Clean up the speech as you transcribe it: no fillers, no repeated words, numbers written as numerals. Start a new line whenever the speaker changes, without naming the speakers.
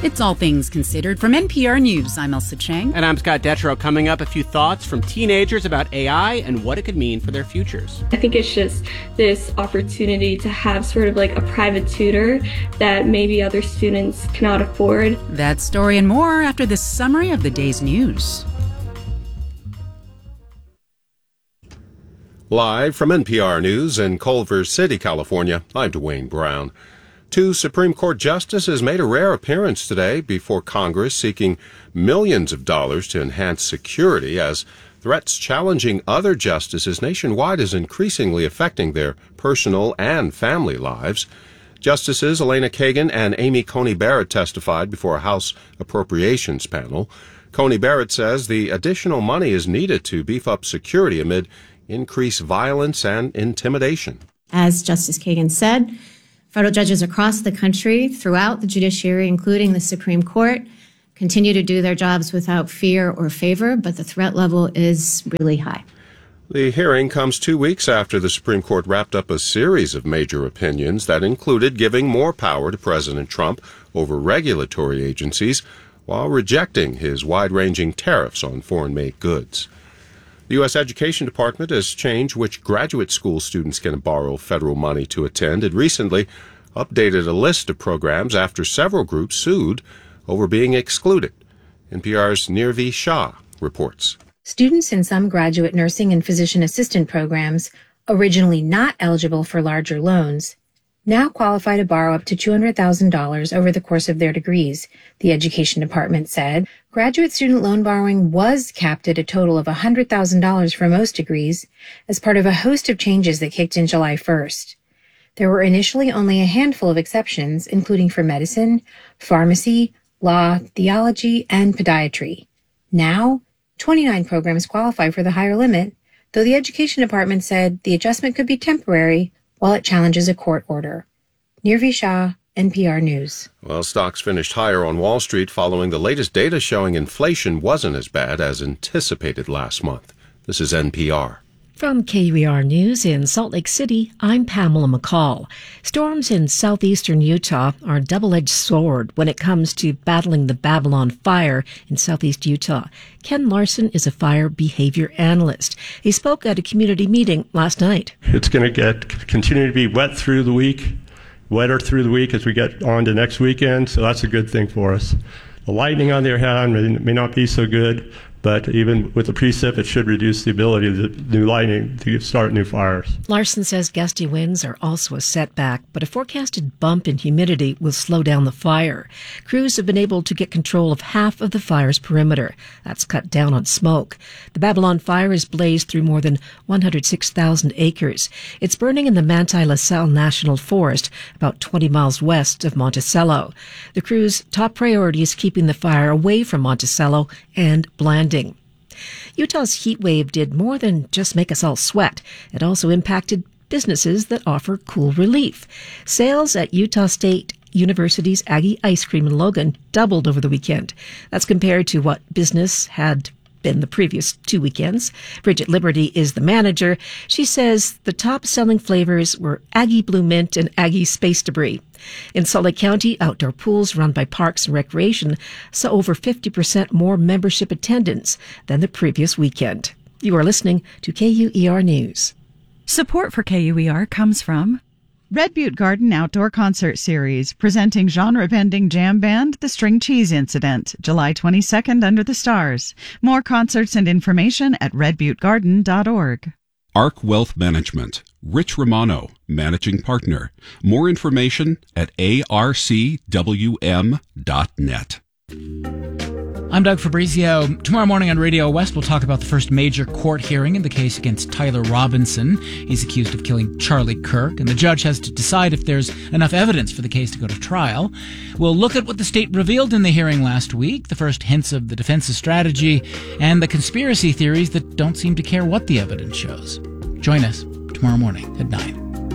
It's All Things Considered from NPR News. I'm Elsa Chang.
And I'm Scott Detrow. Coming up, a few thoughts from teenagers about AI and what it could mean for their futures.
I think it's just this opportunity to have sort of like a private tutor that maybe other students cannot afford.
That story and more after this summary of the day's news.
Live from NPR News in Culver City, California, I'm Dwayne Brown. 2 Supreme Court justices made a rare appearance today before Congress seeking millions of dollars to enhance security as threats challenging other justices nationwide is increasingly affecting their personal and family lives. Justices Elena Kagan and Amy Coney Barrett testified before a House Appropriations panel. Coney Barrett says the additional money is needed to beef up security amid increased violence and intimidation.
As Justice Kagan said, federal judges across the country, throughout the judiciary, including the Supreme Court, continue to do their jobs without fear or favor, but the threat level is really high.
The hearing comes 2 weeks after the Supreme Court wrapped up a series of major opinions that included giving more power to President Trump over regulatory agencies while rejecting his wide-ranging tariffs on foreign-made goods. The U.S. Education Department has changed which graduate school students can borrow federal money to attend. It recently updated a list of programs after several groups sued over being excluded. NPR's Nirvi Shah reports.
Students in some graduate nursing and physician assistant programs, originally not eligible for larger loans, now qualify to borrow up to $200,000 over the course of their degrees, the Education Department said. Graduate student loan borrowing was capped at a total of $100,000 for most degrees as part of a host of changes that kicked in July 1st. There were initially only a handful of exceptions, including for medicine, pharmacy, law, theology, and podiatry. Now, 29 programs qualify for the higher limit, though the Education Department said the adjustment could be temporary while it challenges a court order. Nirvi Shah, NPR News.
Well, stocks finished higher on Wall Street following the latest data showing inflation wasn't as bad as anticipated last month. This is NPR.
From KUER News in Salt Lake City, I'm Pamela McCall. Storms in southeastern Utah are a double-edged sword when it comes to battling the Babylon fire in southeast Utah. Ken Larson is a fire behavior analyst. He spoke at a community meeting last night.
It's going to continue to be wet through the week, wetter through the week as we get on to next weekend, so that's a good thing for us. The lightning, on the other hand, may not be so good, but even with the precip, it should reduce the ability of the new lightning to start new fires.
Larson says gusty winds are also a setback, but a forecasted bump in humidity will slow down the fire. Crews have been able to get control of half of the fire's perimeter. That's cut down on smoke. The Babylon fire has blazed through more than 106,000 acres. It's burning in the Manti La Salle National Forest, about 20 miles west of Monticello. The crew's top priority is keeping the fire away from Monticello and Blanding. Utah's heat wave did more than just make us all sweat. It also impacted businesses that offer cool relief. Sales at Utah State University's Aggie Ice Cream in Logan doubled over the weekend. That's compared to what business had been the previous 2 weekends. Bridget Liberty is the manager. She says the top selling flavors were Aggie Blue Mint and Aggie Space Debris. In Salt Lake County, outdoor pools run by Parks and Recreation saw over 50% more membership attendance than the previous weekend. You are listening to KUER News.
Support for KUER comes from Red Butte Garden Outdoor Concert Series, presenting genre-bending jam band The String Cheese Incident, July 22nd under the stars. More concerts and information at redbuttegarden.org.
ARC Wealth Management. Rich Romano, Managing Partner. More information at arcwm.net.
I'm Doug Fabrizio. Tomorrow morning on Radio West, we'll talk about the first major court hearing in the case against Tyler Robinson. He's accused of killing Charlie Kirk, and the judge has to decide if there's enough evidence for the case to go to trial. We'll look at what the state revealed in the hearing last week, the first hints of the defense's strategy, and the conspiracy theories that don't seem to care what the evidence shows. Join us tomorrow morning at 9.